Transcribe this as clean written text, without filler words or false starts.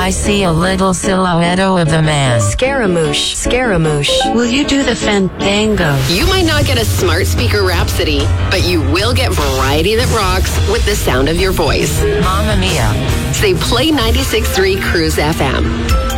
I see a little silhouette of a man. Scaramouche, Scaramouche. Will you do the fandango? You might not get a smart speaker rhapsody, but you will get variety that rocks with the sound of your voice. Mamma mia. Say play 96.3 Cruise FM.